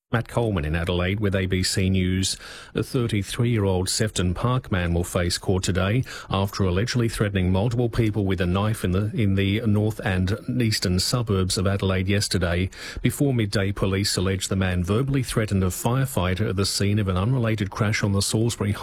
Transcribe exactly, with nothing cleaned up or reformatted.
Matt Coleman in Adelaide with A B C News. A thirty-three-year-old Sefton Park man will face court today after allegedly threatening multiple people with a knife in the in the north and eastern suburbs of Adelaide yesterday. Before midday, police allege the man verbally threatened a firefighter at the scene of an unrelated crash on the Salisbury